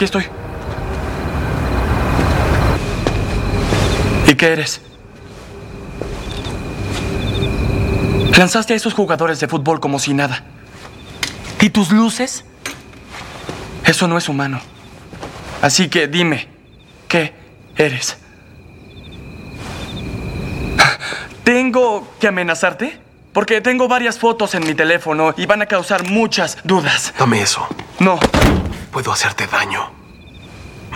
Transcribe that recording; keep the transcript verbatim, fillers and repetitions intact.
Aquí estoy. ¿Y qué eres? Lanzaste a esos jugadores de fútbol como si nada. ¿Y tus luces? Eso no es humano. Así que dime, ¿qué eres? ¿Tengo que amenazarte? Porque tengo varias fotos en mi teléfono y van a causar muchas dudas. Dame eso. No. Puedo hacerte daño.